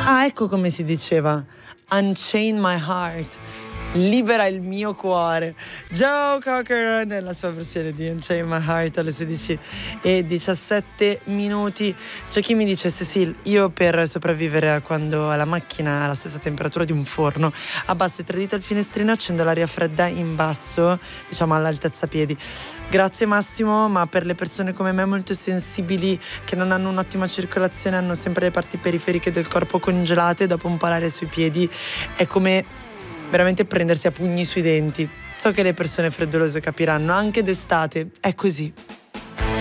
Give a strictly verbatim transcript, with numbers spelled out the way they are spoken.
Ah, ecco come si diceva. Unchain my heart. Libera il mio cuore. Joe Cocker nella sua versione di Unchain My Heart alle sedici e diciassette minuti. C'è chi mi dice: Cecil, io per sopravvivere a quando la macchina ha la stessa temperatura di un forno, abbasso i tre dita al finestrino e accendo l'aria fredda in basso, diciamo all'altezza piedi. Grazie Massimo, ma per le persone come me molto sensibili, che non hanno un'ottima circolazione, hanno sempre le parti periferiche del corpo congelate, dopo un po' l'aria sui piedi è come veramente prendersi a pugni sui denti. So che le persone freddolose capiranno, anche d'estate è così.